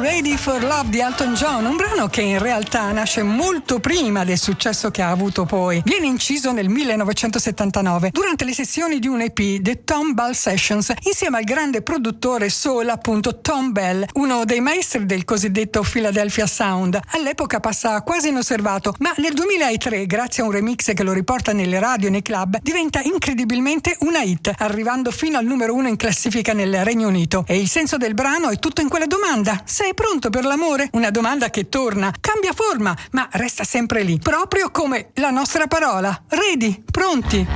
Ready for Love di Elton John, un brano che in realtà nasce molto prima del successo che ha avuto poi. Viene inciso nel 1979 durante le sessioni di un EP, The Tom Bell Sessions, insieme al grande produttore soul appunto Tom Bell, uno dei maestri del cosiddetto Philadelphia Sound. All'epoca passa quasi inosservato, ma nel 2003, grazie a un remix che lo riporta nelle radio e nei club, diventa incredibilmente una hit, arrivando fino al numero 1 in classifica nel Regno Unito. E il senso del brano è tutto in quella domanda: sei pronto per l'amore? Una domanda che torna, cambia forma, ma resta sempre lì, proprio come la nostra parola. Ready, pronti.